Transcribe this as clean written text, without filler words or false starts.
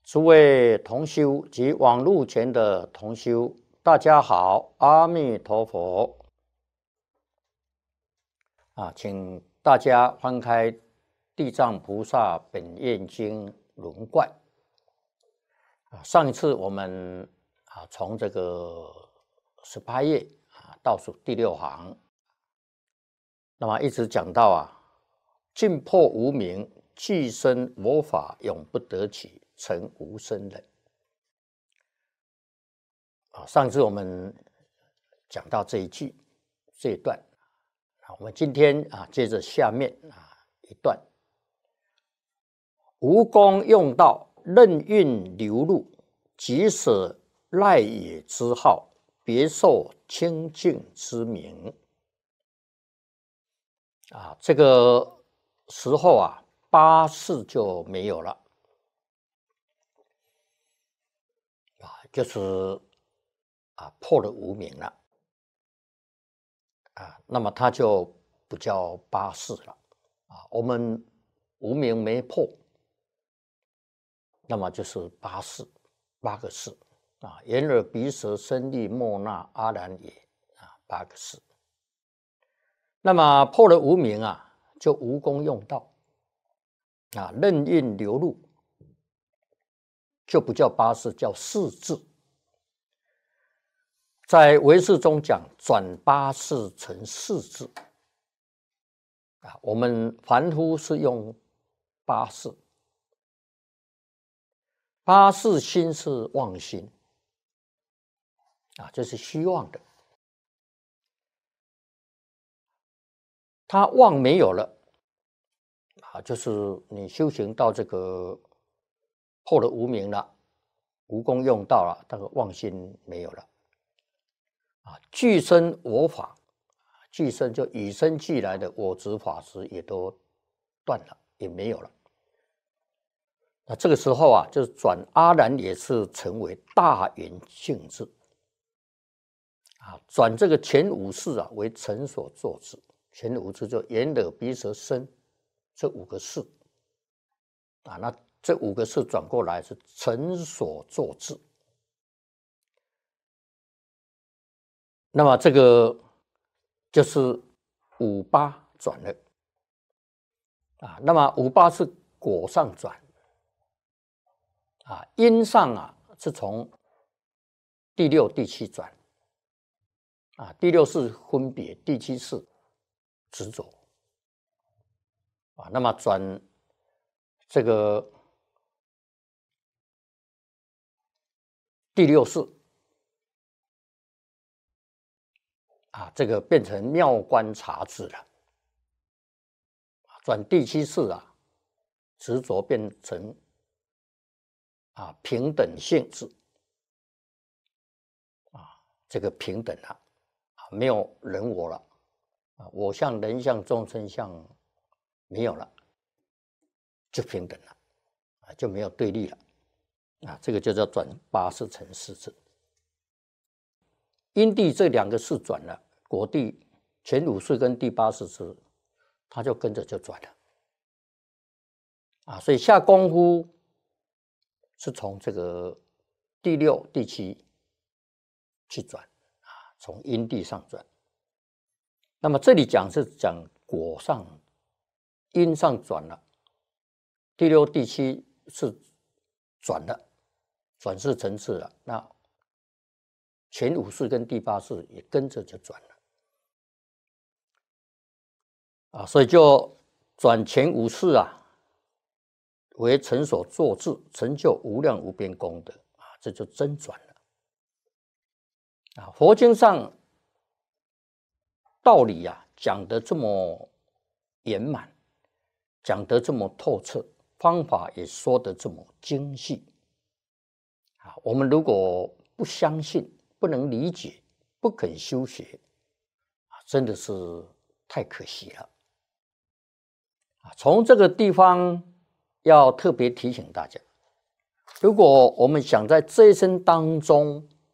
诸位同修及网络前的同修，大家好，阿弥陀佛。请大家翻开《地藏菩萨本愿经》轮贯。上一次我们从这个18页倒数第6行，那么一直讲到尽破无明，俱生我法，永不得起，成无生忍。上次我们讲到这一句这一段，我们今天接着下面一段，无功用道，任运流露，即舍赖也之好，别受清净之名。这个时候八识就没有了，就是破了无明了，那么它就不叫八识了，我们无明没破，那么就是八识，8个识眼耳鼻舌身意莫那阿难也8个识。那么破了无明就无功用道任运流露，就不叫八识，叫识字。在唯识中讲转八识成识字我们凡夫是用八识，八识心是妄心这是虚妄的，它妄没有了就是你修行到这个破了无明了，无功用道了，这个妄心没有了俱生我法，俱生就与生俱来的我执法执也都断了，也没有了。那这个时候就是转阿难也是成为大圆净智转这个前5识为成所作智。前5识就眼耳鼻舌身这5个识那这5个识转过来是成所作智。那么这个就是5、8转了那么5、8是果上转因上是从第6、第7转第6是分别，第7是执着那么转这个第6识这个变成妙观察智了，转第7识执着变成平等性质这个平等没有人我了我相人相众生相没有了，就平等了就没有对立了这个就叫转八识成识字。因地这2个识转了，果地前5识跟第8识时，它就跟着就转了所以下功夫是从这个第6、第7去转从因地上转。那么这里讲是讲果上因上转了，第6、第7是转了，转世成次了，那前5识跟第8识也跟着就转了所以就转前5识为成所作智，成就无量无边功德这就真转了佛经上道理讲得这么圆满，讲得这么透彻，方法也说得这么精细我们如果不相信，不能理解，不肯修学真的是太可惜了从这个地方要特别提醒大家，如果我们想在这一生当中